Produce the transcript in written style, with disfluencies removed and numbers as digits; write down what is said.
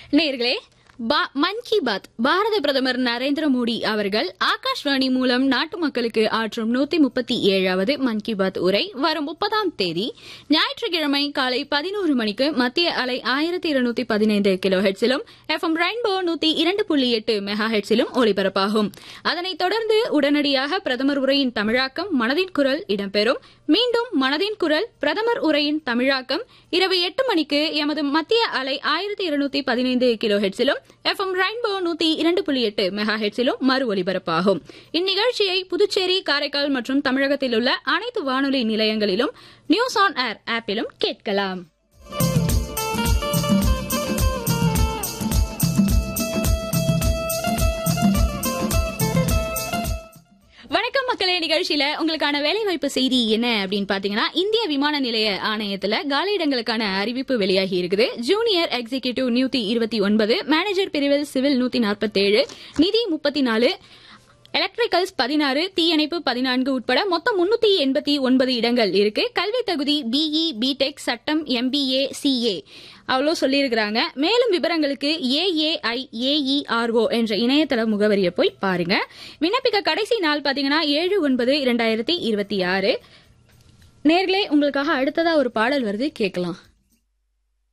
நேயர்களே, மன் கி பாத் பாரத பிரதமர் நரேந்திர மோடி அவர்கள் ஆகாஷ்வாணி மூலம் நாட்டு மக்களுக்கு ஆற்றும் 137வது மன் கி பாத் உரை வரும் 30ஆம் தேதி ஞாயிற்றுக்கிழமை காலை 11 மணிக்கு மத்திய அலை 1215 கிலோ ஹெட்ஸிலும் FM ரெயின்போ 102.8 மெகா ஹெட்ஸிலும் ஒலிபரப்பாகும். அதனைத் தொடர்ந்து உடனடியாக பிரதமர் உரையின் தமிழாக்கம் மனதின் குரல் இடம்பெறும். மீண்டும் மனதின் குரல் பிரதமர் உரையின் தமிழாக்கம் இரவு 8 மணிக்கு எமது மத்திய அலை 1215 கிலோ ஹெட்ஸிலும் FM ரெயின்போ 102.8 மெகா ஹெட்ஸிலும் மறு ஒலிபரப்பாகும். இந்நிகழ்ச்சியை புதுச்சேரி, காரைக்கால் மற்றும் தமிழகத்தில் உள்ள அனைத்து வானொலி நிலையங்களிலும் நியூஸ் ஆன் ஏர் ஆப்பிலும் கேட்கலாம். வணக்கம் மக்களே. நிகழ்ச்சியில உங்களுக்கான வேலைவாய்ப்பு செய்தி என்ன அப்படின்னு பாத்தீங்கன்னா, இந்திய விமான நிலைய ஆணையத்துல காலியிடங்களுக்கான அறிவிப்பு வெளியாகி இருக்குது. ஜூனியர் எக்ஸிகியூட்டிவ் 129, மேனேஜர் பிரிவில் சிவில் 147, நிதி 34, எலக்ட்ரிக்கல்ஸ் 16, தீயணைப்பு 14 உட்பட மொத்தம் 389 இடங்கள் இருக்கு. கல்வி தகுதி BE, பிடெக், சட்டம், MBA, CA அவ்வளோ சொல்லியிருக்கிறாங்க. மேலும் விவரங்களுக்கு AAIAERO என்ற இணையதள முகவரியை போய் பாருங்க. விண்ணப்பிக்க கடைசி நாள் பாத்தீங்கன்னா 7/9/2026. நேர்களே, உங்களுக்காக அடுத்ததா ஒரு பாடல் வருது, கேட்கலாம்.